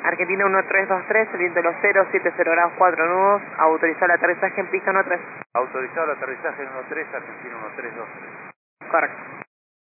Argentina 1323, el viento de los 070 grados 4 nudos, autorizado el aterrizaje en pista 13. Autorizado el aterrizaje en 13, Argentina 1323. Correcto.